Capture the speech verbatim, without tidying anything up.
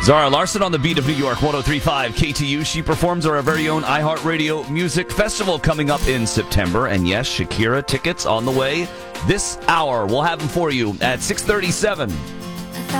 Zara Larson on the beat of New York, one oh three point five K T U. She performs at our very own iHeartRadio Music Festival coming up in September. And yes, Shakira tickets on the way this hour. We'll have them for you at six thirty-seven.